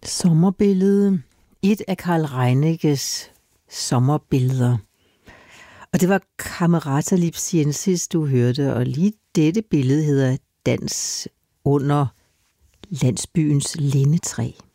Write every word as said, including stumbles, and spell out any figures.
Sommerbillede. Et af Karl Reineckes sommerbilleder. Og det var Camerata Lipsiensis, du hørte, og lige dette billede hedder Dans under landsbyens lindetræ.